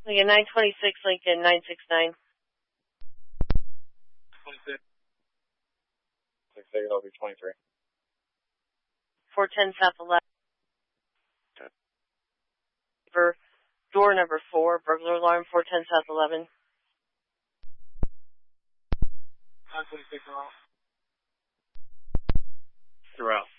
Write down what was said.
Lincoln 926, Lincoln 969. 26. 6 it'll be 23. 410 South 11. Door number 4, burglar alarm, 410 South 11. 926 around. Throughout.